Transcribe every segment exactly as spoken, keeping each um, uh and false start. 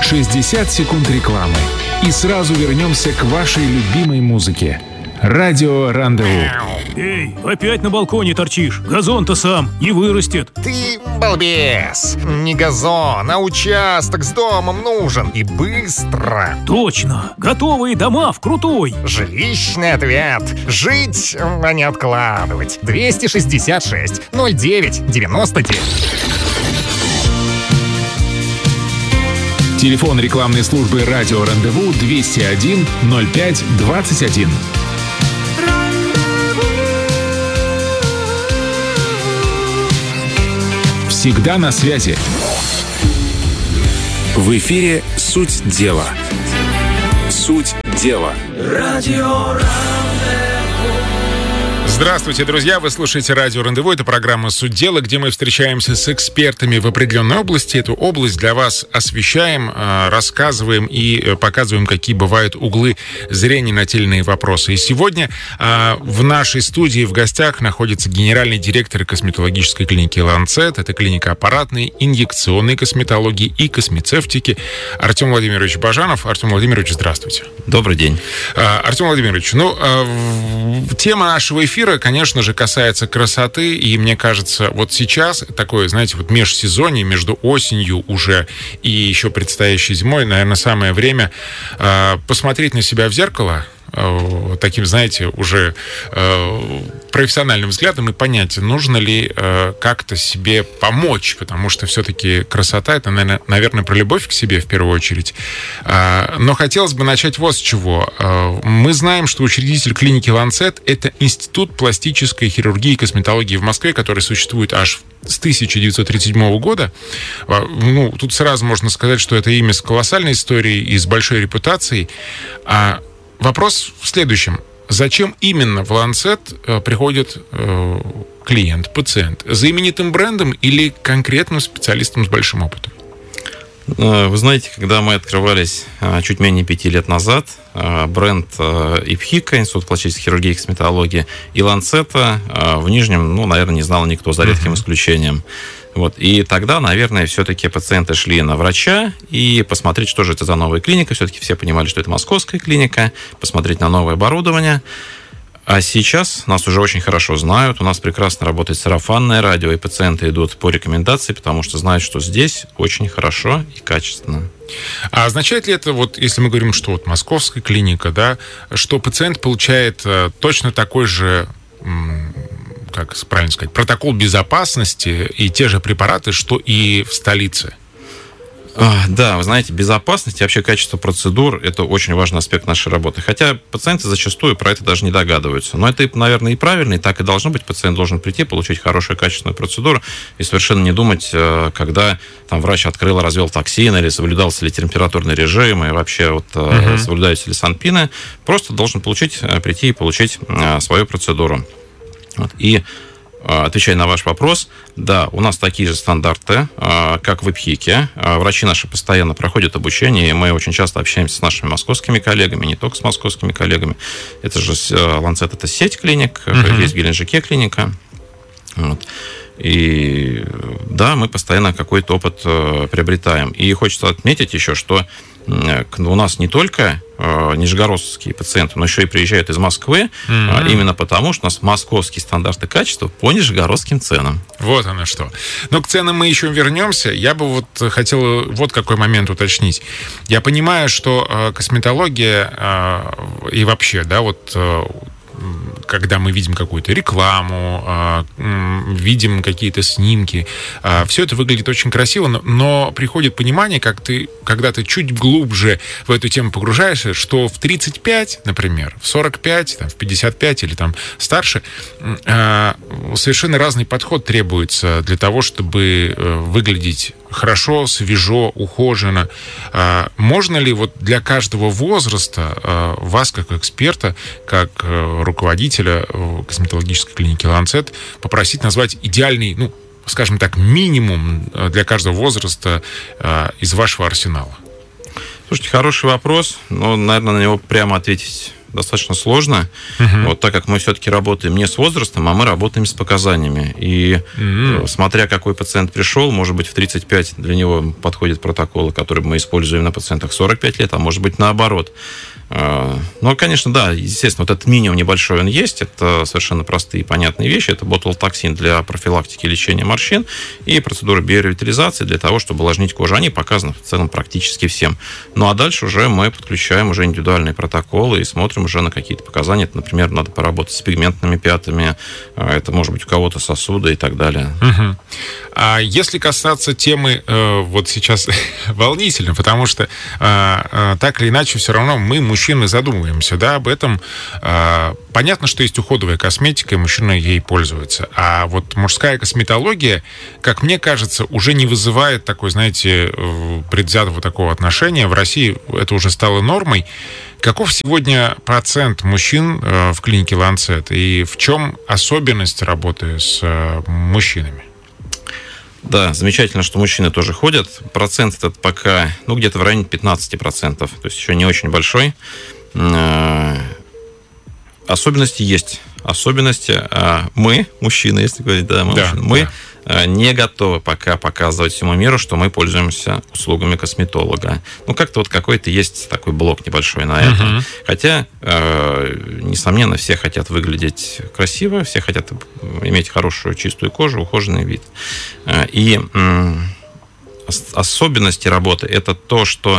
шестьдесят секунд рекламы. И сразу вернемся к вашей любимой музыке. Радио Рандеву. Эй, опять на балконе торчишь. Газон-то сам не вырастет. Ты балбес. Не газон, а участок с домом нужен. И быстро. Точно. Готовые дома в Крутой. Жилищный ответ. Жить, а не откладывать. двести шестьдесят шесть ноль девять девяносто девять. Телефон рекламной службы «Радио Рандеву» двести один ноль пять двадцать один. Всегда на связи. В эфире «Суть дела». Суть дела. Радио Рандеву. Здравствуйте, друзья! Вы слушаете «Радио Рандеву». Это программа «Суть дела», где мы встречаемся с экспертами в определенной области. Эту область для вас освещаем, рассказываем и показываем, какие бывают углы зрения на те или иные вопросы. И сегодня в нашей студии в гостях находится генеральный директор косметологической клиники «Ланцет». Это клиника аппаратной, инъекционной косметологии и космецевтики Артем Владимирович Бажанов. Артем Владимирович, здравствуйте. Добрый день. Артем Владимирович, ну, тема нашего эфира, конечно же, касается красоты, и мне кажется, вот сейчас такое, знаете, вот межсезонье между осенью уже и еще предстоящей зимой, наверное, самое время э, посмотреть на себя в зеркало э, таким, знаете, уже э, профессиональным взглядом и понять, нужно ли э, как-то себе помочь, потому что все-таки красота — это, наверное, наверное, про любовь к себе в первую очередь. Э, но хотелось бы начать вот с чего. Э, мы знаем, что учредитель клиники «Ланцет» — это Институт пластической хирургии и косметологии в Москве, который существует аж с тысяча девятьсот тридцать седьмого года. Ну, тут сразу можно сказать, что это имя с колоссальной историей и с большой репутацией. А вопрос в следующем. Зачем именно в «Ланцет» приходит э, клиент, пациент? За именитым брендом или конкретным специалистом с большим опытом? Вы знаете, когда мы открывались чуть менее пяти лет назад, бренд ИПХИКа, Институт пластической хирургии и косметологии, и «Ланцета» в Нижнем, ну, наверное, не знал никто, за редким исключением. Вот. И тогда, наверное, все-таки пациенты шли на врача и посмотреть, что же это за новая клиника. Все-таки все понимали, что это московская клиника, посмотреть на новое оборудование. А сейчас нас уже очень хорошо знают, у нас прекрасно работает сарафанное радио, и пациенты идут по рекомендации, потому что знают, что здесь очень хорошо и качественно. А означает ли это, вот если мы говорим, что вот московская клиника, да, что пациент получает э, точно такой же, м, как правильно сказать, протокол безопасности и те же препараты, что и в столице? Да, вы знаете, безопасность и вообще качество процедур – это очень важный аспект нашей работы. Хотя пациенты зачастую про это даже не догадываются. Но это, наверное, и правильно, и так и должно быть. Пациент должен прийти, получить хорошую качественную процедуру и совершенно не думать, когда там врач открыл, развел токсин, или соблюдался ли температурный режим, и вообще вот, uh-huh. соблюдаются ли санпины. Просто должен получить, прийти и получить свою процедуру. Вот. И отвечая на ваш вопрос, да, у нас такие же стандарты, как в ИПХИКе. Врачи наши постоянно проходят обучение, и мы очень часто общаемся с нашими московскими коллегами, не только с московскими коллегами. Это же «Ланцет» — это сеть клиник, uh-huh. есть в Геленджике клиника. Вот. И да, мы постоянно какой-то опыт приобретаем. И хочется отметить еще, что у нас не только нижегородские пациенты, но еще и приезжают из Москвы, mm-hmm. именно потому, что у нас московские стандарты качества по нижегородским ценам. Вот оно что. Но к ценам мы еще вернемся. Я бы вот хотел вот какой момент уточнить. Я понимаю, что косметология и вообще, да, вот когда мы видим какую-то рекламу, видим какие-то снимки, все это выглядит очень красиво, но, но приходит понимание, как ты, когда ты чуть глубже в эту тему погружаешься, что в тридцать пять, например, в сорок пять, там, в пятьдесят пять или там старше, совершенно разный подход требуется для того, чтобы выглядеть хорошо, свежо, ухоженно. Можно ли вот для каждого возраста вас, как эксперта, как руководителя косметологической клиники «Ланцет», попросить назвать идеальный, ну, скажем так, минимум для каждого возраста из вашего арсенала? Слушайте, хороший вопрос, но, наверное, на него прямо ответить достаточно сложно, Мгм. вот так как мы все-таки работаем не с возрастом, а мы работаем с показаниями. И М. э, смотря какой пациент пришел, может быть, в тридцать пять для него подходят протоколы, которые мы используем на пациентах сорок пять лет, а может быть, наоборот. Э, Ну, конечно, да, естественно, вот этот минимум небольшой он есть, это совершенно простые и понятные вещи, это ботулотоксин для профилактики и лечения морщин и процедура биоревитализации для того, чтобы увлажнить кожу. Они показаны в целом практически всем. Ну, а дальше уже мы подключаем уже индивидуальные протоколы и смотрим уже на какие-то показания. Это, например, надо поработать с пигментными пятнами, э, это может быть у кого-то сосуды и так далее. Мгм. А если касаться темы э, вот сейчас волнительно, потому что э, э, так или иначе все равно мы, мужчины, задумываемся, да, об этом. Э, понятно, что есть уходовая косметика, и мужчины ей пользуются. А вот мужская косметология, как мне кажется, уже не вызывает такой, знаете, э, предвзятого такого отношения. В России это уже стало нормой. Каков сегодня процент мужчин э, в клинике Lancet? И в чем особенность работы с э, мужчинами? Да, замечательно, что мужчины тоже ходят. Процент этот пока, ну, где-то в районе пятнадцать процентов, то есть еще не очень большой. Э, Особенности есть. Особенности а, мы, мужчины, если говорить, да, мы, Да, мужчины, мы да. а, не готовы пока показывать всему миру, что мы пользуемся услугами косметолога. Ну, как-то вот какой-то есть такой блок небольшой на это. Мгм. Хотя, э, несомненно, все хотят выглядеть красиво, все хотят иметь хорошую чистую кожу, ухоженный вид. Э, И м, ос- особенности работы – это то, что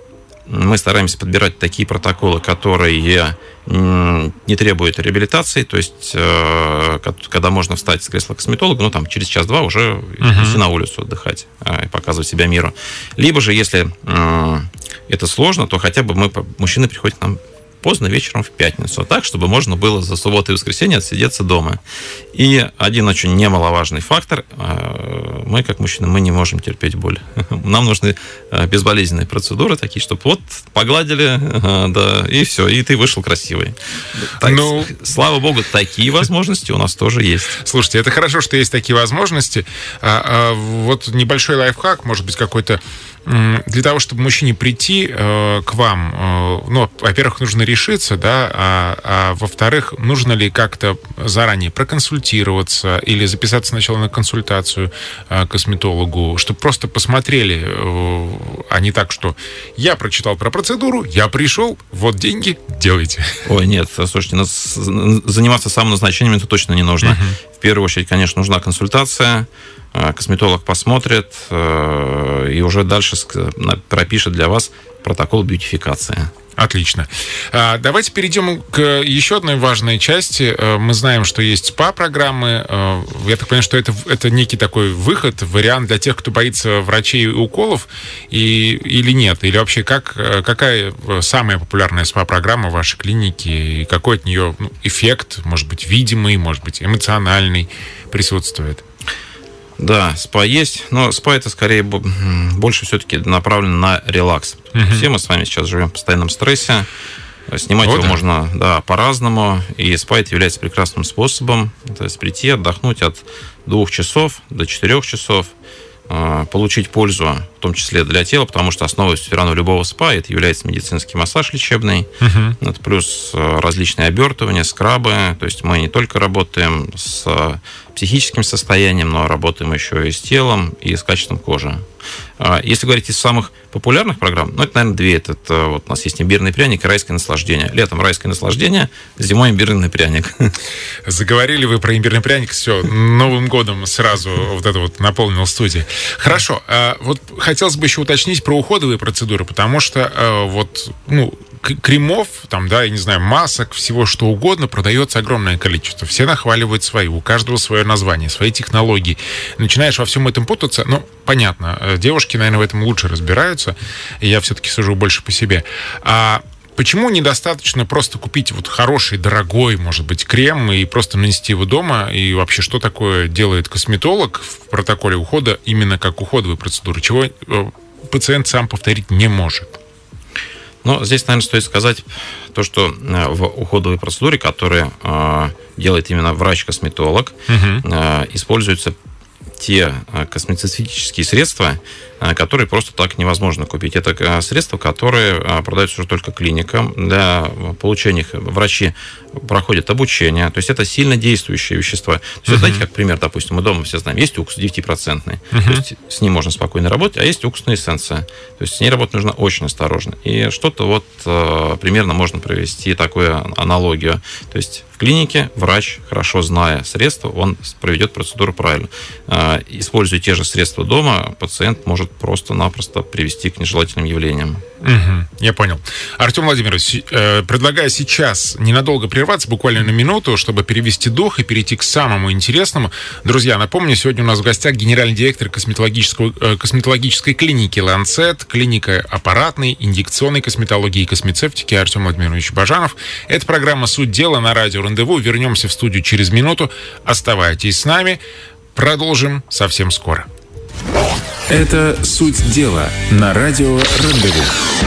мы стараемся подбирать такие протоколы, которые м, не требуют реабилитации, то есть э, ко- когда можно встать с кресла косметолога, ну там через час-два уже идти на улицу отдыхать э, и показывать себя миру. Либо же, если э, это сложно, то хотя бы мы, по- мужчины приходят к нам поздно вечером в пятницу, так, чтобы можно было за субботу и воскресенье отсидеться дома. И один очень немаловажный фактор, э, мы, как мужчины, мы не можем терпеть боль. Нам нужны э, безболезненные процедуры, такие, чтобы вот погладили, э, да, и все, и ты вышел красивый. Так, Ну- слава богу, такие возможности у нас тоже есть. Слушайте, это хорошо, что есть такие возможности. А, а, вот небольшой лайфхак, может быть, какой-то м, для того, чтобы мужчине прийти э, к вам. Э, ну, во-первых, нужно решиться, да, а, а во-вторых, нужно ли как-то заранее проконсультироваться или записаться сначала на консультацию э, к косметологу, чтобы просто посмотрели, э, а не так, что я прочитал про процедуру, я пришел, вот деньги, делайте. Ой, нет, слушайте, нас- заниматься самоназначением это точно не нужно. В первую очередь, конечно, нужна консультация, э, косметолог посмотрит э, и уже дальше ск- на- пропишет для вас протокол бьютификации. Отлично. А, Давайте перейдем к еще одной важной части. Э, Мы знаем, что есть спа-программы. Э, Я так понимаю, что это, это некий такой выход, вариант для тех, кто боится врачей и уколов, и, или нет? Или вообще, как, э, какая самая популярная спа-программа в вашей клинике, и какой от нее ну, эффект, может быть, видимый, может быть, эмоциональный присутствует? Да, спа есть, но спа это скорее бо- м, больше все-таки направлено на релакс. Все мы с вами сейчас живем в постоянном стрессе. Снимать О, его да. можно, да, по-разному. И спа это является прекрасным способом. То есть прийти, отдохнуть от двух часов до четырех часов, э, получить пользу, в том числе для тела, потому что основой все равно любого спа это является медицинский массаж лечебный. Это плюс э, различные обертывания, скрабы. То есть мы не только работаем с э, психическим состоянием, но работаем еще и с телом, и с качеством кожи. А, Если говорить из самых популярных программ, ну, это, наверное, две. Это, это вот у нас есть имбирный пряник и райское наслаждение. Летом райское наслаждение, зимой имбирный пряник. Заговорили вы про имбирный пряник, все, Новым годом сразу вот это вот наполнил студию. Хорошо, а вот хотелось бы еще уточнить про уходовые процедуры, потому что а, вот, ну, к- кремов, там, да, я не знаю, масок, всего что угодно продается огромное количество. Все нахваливают свои, у каждого свое название, свои технологии. Начинаешь во всем этом путаться, ну, понятно, э, девушки, наверное, в этом лучше разбираются, и я все-таки сужу больше по себе. А почему недостаточно просто купить вот хороший, дорогой, может быть, крем и просто нанести его дома? И вообще, что такое делает косметолог в протоколе ухода именно как уходовые процедуры? Чего э, пациент сам повторить не может? Но здесь, наверное, стоит сказать то, что э, в уходовой процедуре, которую э, делает именно врач-косметолог, Мгм. э, используются те э, косметические средства, которые просто так невозможно купить. Это средства, которые продаются уже только клиникам. Для получения их врачи проходят обучение. То есть это сильно действующие вещества. То есть, uh-huh. знаете, как пример, допустим, мы дома все знаем, есть уксус девятипроцентный. Uh-huh. То есть с ним можно спокойно работать, а есть уксусная эссенция. То есть с ней работать нужно очень осторожно. И что-то вот э, примерно можно провести такую аналогию. То есть в клинике врач, хорошо зная средства, он проведет процедуру правильно. Э, используя те же средства дома, пациент может просто-напросто привести к нежелательным явлениям. Угу, я понял. Артем Владимирович, э, предлагаю сейчас ненадолго прерваться, буквально на минуту, чтобы перевести дух и перейти к самому интересному. Друзья, напомню, сегодня у нас в гостях генеральный директор косметологического, э, косметологической клиники «Ланцет», клиника аппаратной, инъекционной косметологии и космецевтики Артем Владимирович Бажанов. Это программа «Суть дела» на радио «Рандеву». Вернемся в студию через минуту. Оставайтесь с нами. Продолжим совсем скоро. Это «Суть дела» на радио «Рандеву».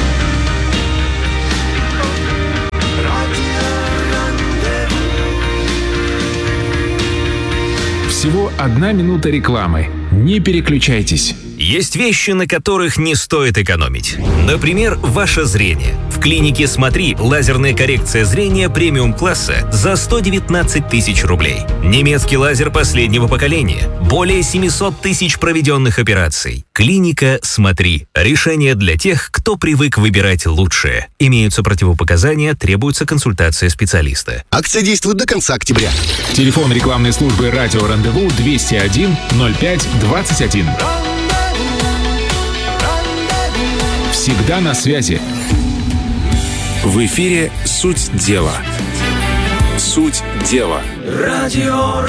Всего одна минута рекламы. Не переключайтесь. Есть вещи, на которых не стоит экономить. Например, ваше зрение. В клинике «Смотри» лазерная коррекция зрения премиум-класса за сто девятнадцать тысяч рублей. Немецкий лазер последнего поколения. Более семьсот тысяч проведенных операций. Клиника «Смотри». Решение для тех, кто привык выбирать лучшее. Имеются противопоказания, требуется консультация специалиста. Акция действует до конца октября. Телефон рекламной службы «Радио Рандеву» двести один ноль пять двадцать один. Всегда на связи. В эфире «Суть дела». Суть дела. Радио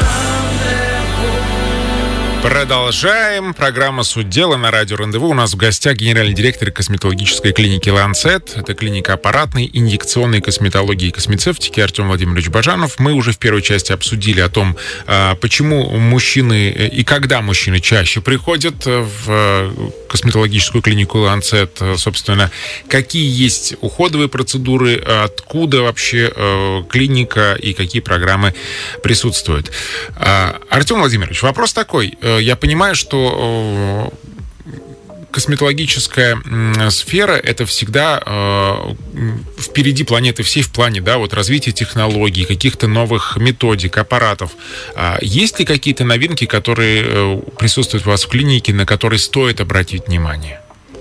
Продолжаем. Программа «Суть дела» на радио «Рандеву». У нас в гостях генеральный директор косметологической клиники «Ланцет». Это клиника аппаратной, инъекционной косметологии и космецевтики Артем Владимирович Бажанов. Мы уже в первой части обсудили о том, почему мужчины и когда мужчины чаще приходят в косметологическую клинику «Ланцет». Собственно, какие есть уходовые процедуры, откуда вообще клиника и какие программы присутствуют. Артем Владимирович, вопрос такой. Я понимаю, что косметологическая сфера — это всегда впереди планеты всей в плане, да, вот развития технологий, каких-то новых методик, аппаратов. Есть ли какие-то новинки, которые присутствуют у вас в клинике, на которые стоит обратить внимание?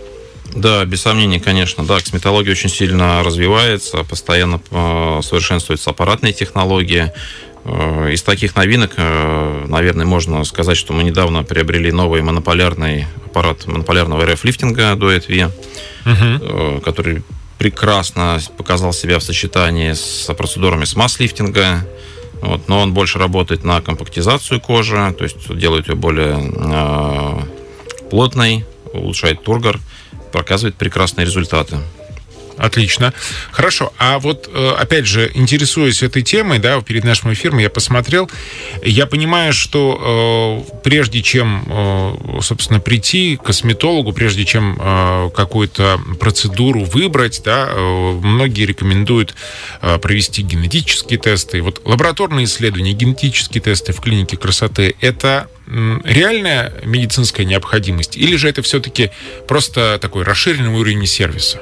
Да, без сомнений, конечно. Да, косметология очень сильно развивается, постоянно совершенствуются аппаратные технологии. Из таких новинок, наверное, можно сказать, что мы недавно приобрели новый монополярный аппарат монополярного эр эф-лифтинга Duet V, угу. который прекрасно показал себя в сочетании с процедурами с масс-лифтинга. Вот, но он больше работает на компактизацию кожи, то есть делает ее более э, плотной, улучшает тургор, показывает прекрасные результаты. Отлично. Хорошо. А вот, опять же, интересуясь этой темой, да, перед нашим эфиром я посмотрел, я понимаю, что э, прежде чем, э, собственно, прийти к косметологу, прежде чем э, какую-то процедуру выбрать, да, э, многие рекомендуют э, провести генетические тесты. Вот лабораторные исследования, генетические тесты в клинике красоты — это реальная медицинская необходимость? Или же это все-таки просто такой расширенный уровень сервиса?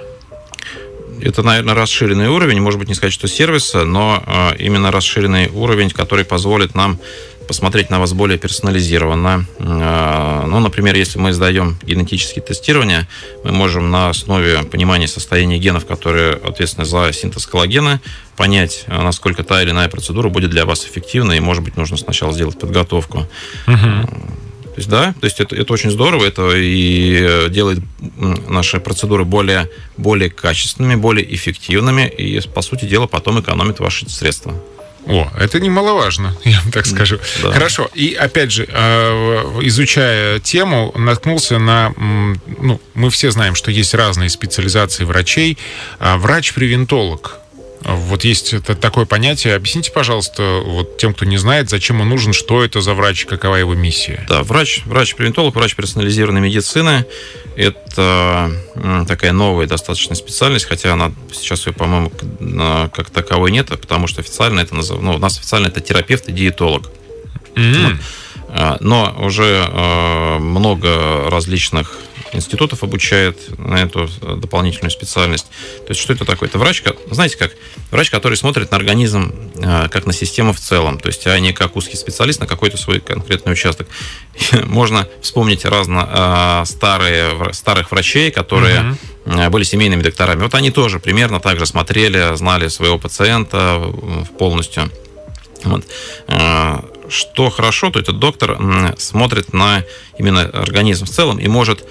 Это, наверное, расширенный уровень, может быть, не сказать, что сервиса, но э, именно расширенный уровень, который позволит нам посмотреть на вас более персонализированно. Э, ну, например, если мы сдаем генетические тестирования, мы можем на основе понимания состояния генов, которые ответственны за синтез коллагена, понять, насколько та или иная процедура будет для вас эффективна, и, может быть, нужно сначала сделать подготовку. Uh-huh. То есть, да, то есть это, это очень здорово, это и делает наши процедуры более, более качественными, более эффективными, и, по сути дела, потом экономит ваши средства. О, это немаловажно, я вам так скажу. Да. Хорошо. И опять же, изучая тему, наткнулся на... Ну, мы все знаем, что есть разные специализации врачей. Врач-превентолог. Вот есть это такое понятие. Объясните, пожалуйста, вот тем, кто не знает, зачем он нужен, что это за врач, какова его миссия? Да, врач, врач-превентолог, врач персонализированной медицины – это такая новая достаточно специальность, хотя она сейчас ее, по-моему, как таковой нет, потому что официально это назов... ну, у нас официально это терапевт и диетолог. Mm-hmm. Но уже много различных институтов обучает на эту дополнительную специальность. То есть что это такое? Это врач, знаете как? Врач, который смотрит на организм как на систему в целом, то есть а не как узкий специалист на какой-то свой конкретный участок. Можно вспомнить разно старые, старых врачей, которые угу. были семейными докторами. Вот они тоже примерно так же смотрели, знали своего пациента полностью. Вот. Что хорошо, то этот доктор смотрит на именно организм в целом и может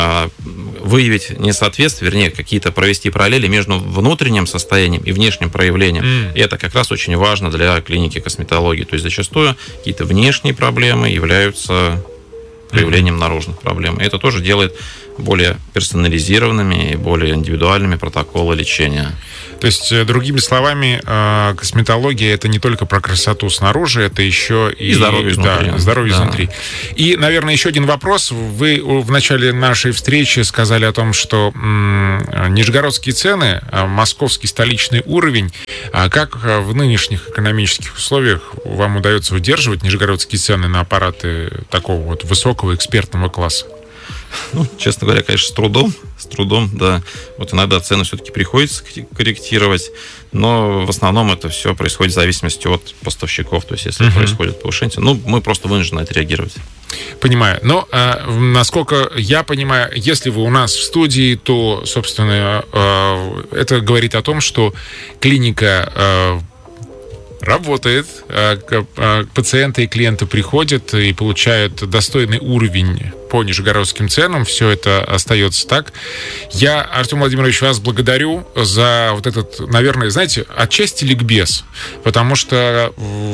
выявить несоответствие, вернее, какие-то провести параллели между внутренним состоянием и внешним проявлением. Mm. И это как раз очень важно для клиники косметологии. То есть зачастую какие-то внешние проблемы являются проявлением mm. наружных проблем. И это тоже делает более персонализированными и более индивидуальными протоколы лечения. То есть, другими словами, косметология — это не только про красоту снаружи, это еще и, и здоровье изнутри. Да, здоровье да. изнутри. И, наверное, еще один вопрос. Вы в начале нашей встречи сказали о том, что м- нижегородские цены, московский столичный уровень. А как в нынешних экономических условиях вам удается удерживать нижегородские цены на аппараты такого вот высокого экспертного класса? Ну, честно говоря, конечно, с трудом, с трудом, да. Вот иногда цены все-таки приходится корректировать, но в основном это все происходит в зависимости от поставщиков. То есть, если uh-huh. происходит повышение, ну, мы просто вынуждены отреагировать. Понимаю. Но, э, насколько я понимаю, если вы у нас в студии, то, собственно, э, это говорит о том, что клиника э, работает, пациенты и клиенты приходят и получают достойный уровень по нижегородским ценам. Все это остается так. Я, Артем Владимирович, вас благодарю за вот этот, наверное, знаете, отчасти ликбез, потому что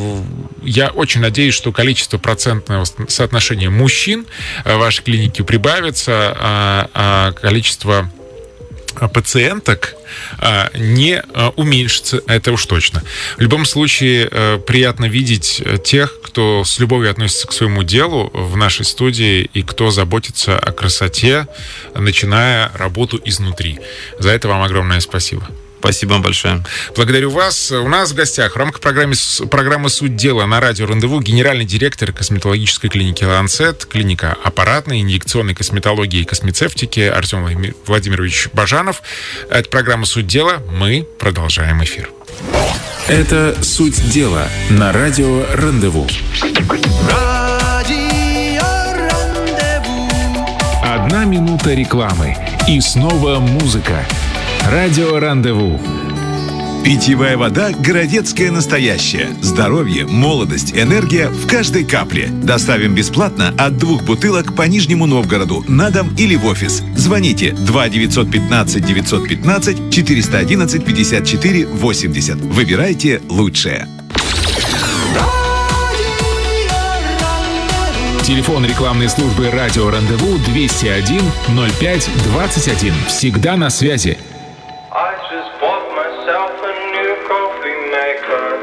я очень надеюсь, что количество процентного соотношения мужчин в вашей клинике прибавится, а количество пациенток не уменьшится, это уж точно. В любом случае, приятно видеть тех, кто с любовью относится к своему делу в нашей студии и кто заботится о красоте, начиная работу изнутри. За это вам огромное спасибо. Спасибо вам большое. Благодарю вас. У нас в гостях в рамках программы, программы «Суть дела» на радио «Рандеву» генеральный директор косметологической клиники «Ланцет», клиника аппаратной, инъекционной косметологии и космецевтики Артем Владимирович Бажанов. Это программа «Суть дела». Мы продолжаем эфир. Это «Суть дела» на радио «Рандеву». Одна минута рекламы. И снова музыка. Радио «Рандеву». Питьевая вода «Городецкая настоящая». Здоровье, молодость, энергия в каждой капле. Доставим бесплатно от двух бутылок по Нижнему Новгороду на дом или в офис. Звоните два девятьсот пятнадцать девятьсот пятнадцать четыреста одиннадцать пятьдесят четыре восемьдесят. Выбирайте лучшее. Телефон рекламной службы «Радио Рандеву» двести один ноль пять двадцать один. Всегда на связи. I just bought myself a new coffee maker.